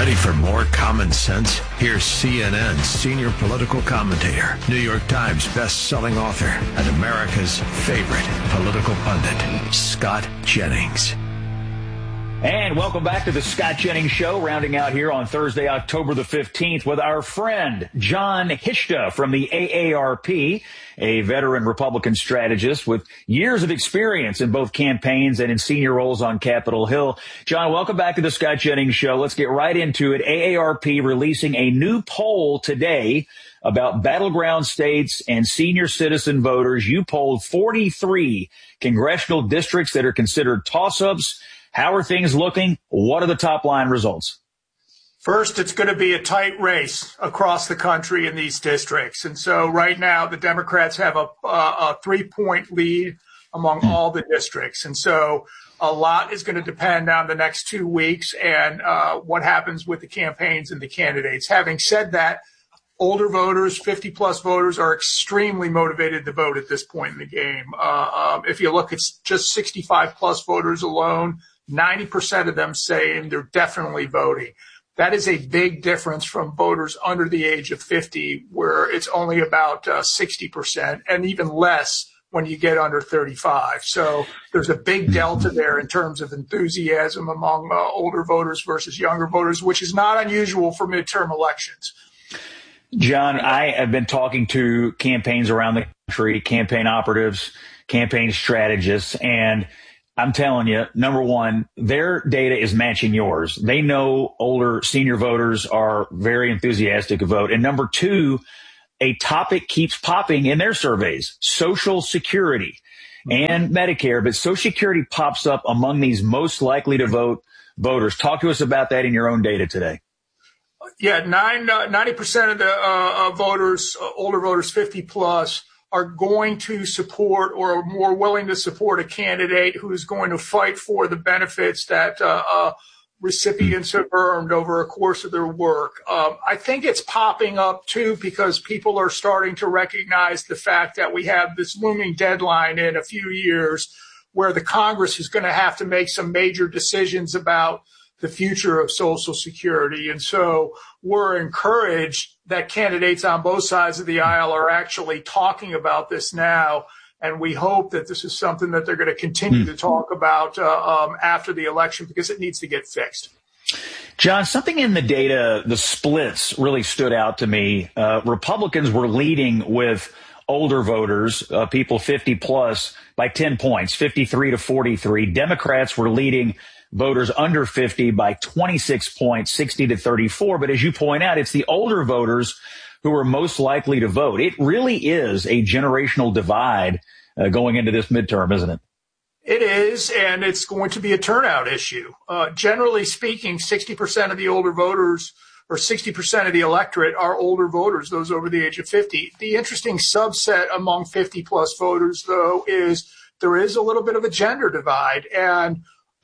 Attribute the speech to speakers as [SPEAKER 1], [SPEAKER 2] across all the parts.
[SPEAKER 1] Ready for more common sense? Here's CNN's senior political commentator, New York Times best-selling author, and America's favorite political pundit, Scott Jennings.
[SPEAKER 2] And welcome back to the Scott Jennings Show, rounding out here on Thursday, October the 15th, with our friend Jon Hishta from the AARP, a veteran Republican strategist with years of experience in both campaigns and in senior roles on Capitol Hill. Jon, welcome back to the Scott Jennings Show. Let's get right into it. AARP releasing a new poll today about battleground states and senior citizen voters. You polled 43 congressional districts that are considered toss-ups. How are things looking? What are the top line results?
[SPEAKER 3] First, it's going to be a tight race across the country in these districts. And so right now, the Democrats have a 3-point lead among all the districts. And so a lot is going to depend on the next 2 weeks and what happens with the campaigns and the candidates. Having said that, older voters, 50-plus voters, are extremely motivated to vote at this point in the game. If you look at just 65-plus voters alone, 90% of them saying they're definitely voting. That is a big difference from voters under the age of 50, where it's only about 60%, and even less when you get under 35. So there's a big delta there in terms of enthusiasm among older voters versus younger voters, which is not unusual for midterm elections.
[SPEAKER 2] Jon, I have been talking to campaigns around the country, campaign operatives, campaign strategists, and I'm telling you, number one, their data is matching yours. They know older senior voters are very enthusiastic to vote. And number two, a topic keeps popping in their surveys, Social Security and Medicare. But Social Security pops up among these most likely to vote voters. Talk to us about that in your own data today.
[SPEAKER 3] Yeah, 90% of the voters, older voters, 50 plus, are going to support or are more willing to support a candidate who's going to fight for the benefits that recipients have earned over a course of their work. I think it's popping up, too, because people are starting to recognize the fact that we have this looming deadline in a few years where the Congress is going to have to make some major decisions about the future of Social Security. And so we're encouraged that candidates on both sides of the aisle are actually talking about this now. And we hope that this is something that they're going to continue to talk about after the election, because it needs to get fixed.
[SPEAKER 2] Jon, something in the data, the splits really stood out to me. Republicans were leading with older voters, people 50 plus, by 10 points, 53 to 43. Democrats were leading voters under 50 by 26 points, 60 to 34. But as you point out, it's the older voters who are most likely to vote. It really is a generational divide going into this midterm, isn't it?
[SPEAKER 3] It is, and it's going to be a turnout issue. Generally speaking, 60% of the older voters or 60% of the electorate are older voters, those over the age of 50. The interesting subset among 50-plus voters, though, is there is a little bit of a gender divide, and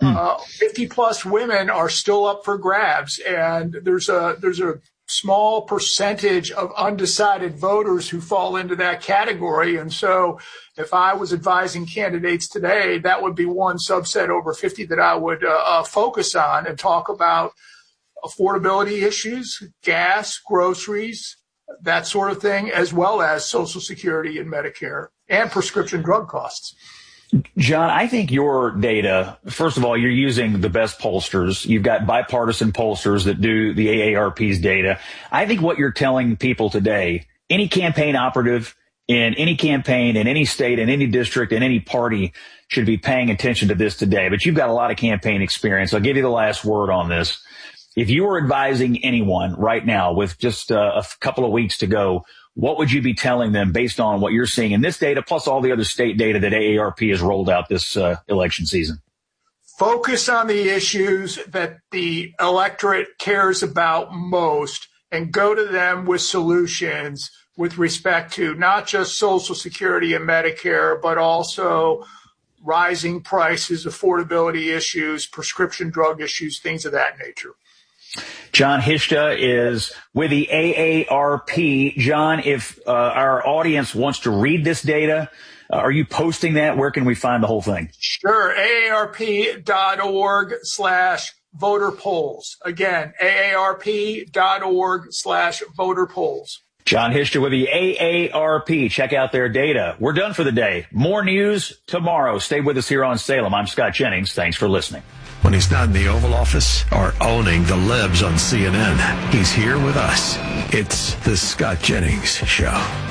[SPEAKER 3] 50-plus women are still up for grabs, and there's a small percentage of undecided voters who fall into that category. And so if I was advising candidates today, that would be one subset over 50 that I would focus on and talk about affordability issues, gas, groceries, that sort of thing, as well as Social Security and Medicare and prescription drug costs.
[SPEAKER 2] Jon, I think your data, first of all, you're using the best pollsters. You've got bipartisan pollsters that do the AARP's data. I think what you're telling people today, any campaign operative in any campaign, in any state, in any district, in any party should be paying attention to this today. But you've got a lot of campaign experience. I'll give you the last word on this. If you were advising anyone right now with just a couple of weeks to go, what would you be telling them based on what you're seeing in this data, plus all the other state data that AARP has rolled out this election season?
[SPEAKER 3] Focus on the issues that the electorate cares about most and go to them with solutions with respect to not just Social Security and Medicare, but also rising prices, affordability issues, prescription drug issues, things of that nature.
[SPEAKER 2] Jon Hishta is with the AARP. Jon, if our audience wants to read this data, are you posting that? Where can we find the whole thing?
[SPEAKER 3] Sure. AARP.org/vote voter polls. Again, aarp.org/voter polls.
[SPEAKER 2] John Hishta with the AARP. Check out their data. We're done for the day. More news tomorrow. Stay with us here on Salem. I'm Scott Jennings. Thanks for listening.
[SPEAKER 1] When he's not in the Oval Office or owning the libs on CNN, he's here with us. It's the Scott Jennings Show.